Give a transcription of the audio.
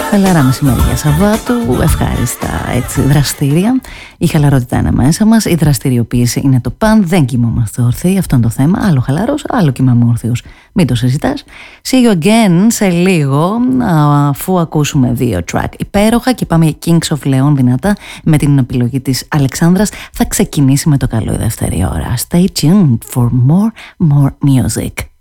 Χαλαρά μεσημέρια Σαββάτου, ευχάριστα έτσι δραστήρια. Η χαλαρότητα είναι μέσα μας, η δραστηριοποίηση είναι το παν. Δεν κοιμόμαστε ορθοί, αυτό είναι το θέμα. Άλλο χαλαρός, άλλο κοιμάμαι όρθιος. Μην το συζητάς. See you again σε λίγο, αφού ακούσουμε δύο track υπέροχα και πάμε Kings of Leon δυνατά με την επιλογή της Αλεξάνδρας. Θα ξεκινήσει με το καλό η δεύτερη ώρα. Stay tuned for more music.